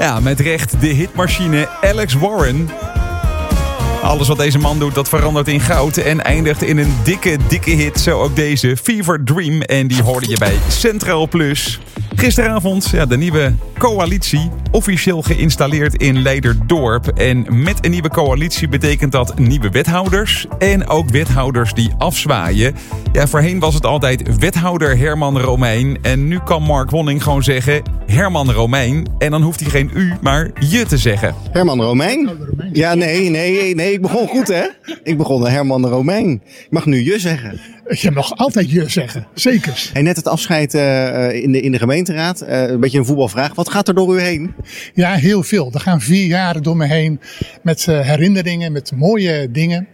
Ja, met recht de hitmachine Alex Warren. Alles wat deze man doet, dat verandert in goud en eindigt in een dikke hit. Zo ook deze, Fever Dream. En die hoorde je bij Centraal Plus. Gisteravond, de nieuwe coalitie, officieel geïnstalleerd in Leiderdorp. En met een nieuwe coalitie betekent dat nieuwe wethouders en ook wethouders die afzwaaien. Ja, voorheen was het altijd wethouder Herman Romeijn. En nu kan Mark Wonning gewoon zeggen Herman Romeijn. En dan hoeft hij geen u, maar je te zeggen. Herman Romeijn? Ja, nee, ik begon goed, hè? Ik begon Herman Romeijn. Ik mag nu je zeggen. Je mag altijd je zeggen, zeker. Hey, net het afscheid in de gemeenteraad. Een beetje een voetbalvraag. Wat gaat er door u heen? Ja, heel veel. Er gaan 4 jaren door me heen met herinneringen, met mooie dingen.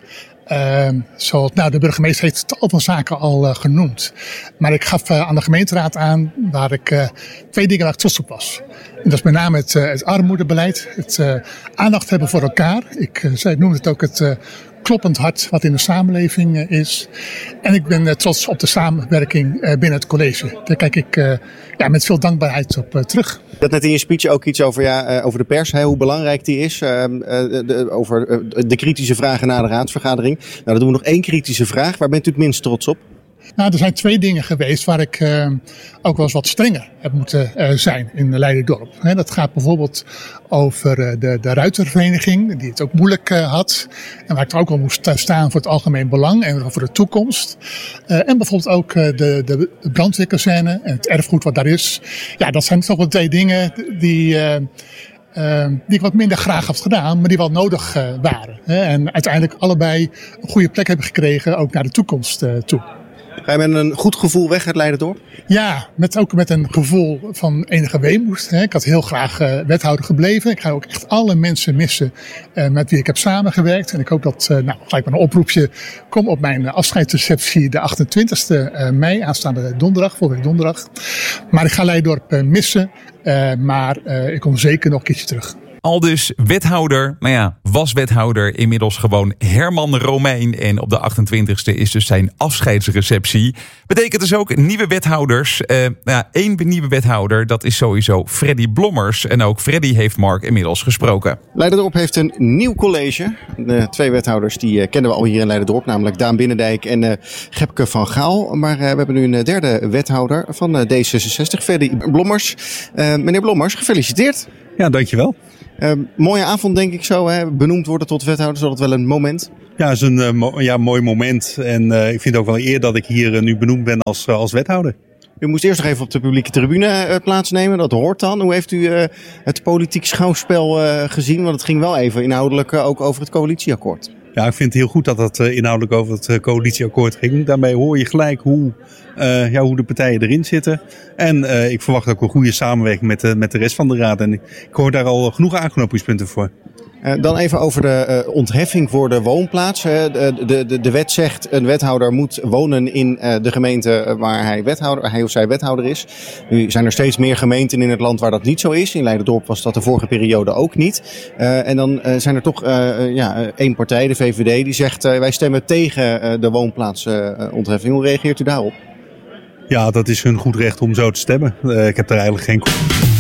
De burgemeester heeft tal van zaken al genoemd. Maar ik gaf aan de gemeenteraad aan waar ik 2 dingen waar ik trots op was. En dat is met name het armoedebeleid, het aandacht hebben voor elkaar. Ik noemde het ook het kloppend hart wat in de samenleving is. En ik ben trots op de samenwerking binnen het college. Daar kijk ik met veel dankbaarheid op terug. Je had net in je speech ook iets over de pers, hoe belangrijk die is. Over de kritische vragen na de raadsvergadering. Nou, dan doen we nog 1 kritische vraag. Waar bent u het minst trots op? Nou, er zijn 2 dingen geweest waar ik ook wel eens wat strenger heb moeten zijn in Leiderdorp. Dat gaat bijvoorbeeld over de ruitervereniging, die het ook moeilijk had. En waar ik er ook al moest staan voor het algemeen belang en voor de toekomst. En bijvoorbeeld ook de brandweerkazerne en het erfgoed wat daar is. Ja, dat zijn toch wel 2 dingen die ik wat minder graag had gedaan, maar die wel nodig waren. En uiteindelijk allebei een goede plek hebben gekregen, ook naar de toekomst toe. Ga je met een goed gevoel weg uit Leiderdorp? Ja, ook met een gevoel van enige weemoed. Ik had heel graag wethouder gebleven. Ik ga ook echt alle mensen missen met wie ik heb samengewerkt. En ik hoop dat, gelijk maar een oproepje, kom op mijn afscheidsreceptie de 28e mei, aanstaande donderdag, volgende donderdag. Maar ik ga Leiderdorp missen, maar ik kom zeker nog een keertje terug. Aldus wethouder, was wethouder, inmiddels gewoon Herman Romeijn. En op de 28e is dus zijn afscheidsreceptie. Betekent dus ook nieuwe wethouders. 1 nieuwe wethouder, dat is sowieso Freddy Blommers. En ook Freddy heeft Mark inmiddels gesproken. Leiderdorp heeft een nieuw college. De 2 wethouders die kennen we al hier in Leiderdorp, namelijk Daan Binnendijk en Gepke van Gaal. Maar we hebben nu een 3e wethouder van D66, Freddy Blommers. Meneer Blommers, gefeliciteerd. Ja, dankjewel. Mooie avond denk ik zo, hè? Benoemd worden tot wethouder, is dat wel een moment? Ja, het is een mooi moment. En ik vind het ook wel eer dat ik hier nu benoemd ben als wethouder. U moest eerst nog even op de publieke tribune plaatsnemen, dat hoort dan. Hoe heeft u het politiek schouwspel gezien? Want het ging wel even inhoudelijk ook over het coalitieakkoord. Ja, ik vind het heel goed dat het inhoudelijk over het coalitieakkoord ging. Daarmee hoor je gelijk hoe de partijen erin zitten. En ik verwacht ook een goede samenwerking met de rest van de raad. En ik hoor daar al genoeg aanknopingspunten voor. Dan even over de ontheffing voor de woonplaats. De wet zegt een wethouder moet wonen in de gemeente waar hij of zij wethouder is. Nu zijn er steeds meer gemeenten in het land waar dat niet zo is. In Leiderdorp was dat de vorige periode ook niet. En dan zijn er toch 1 partij, de VVD, die zegt wij stemmen tegen de woonplaatsontheffing. Hoe reageert u daarop? Ja, dat is hun goed recht om zo te stemmen. Ik heb daar eigenlijk geen...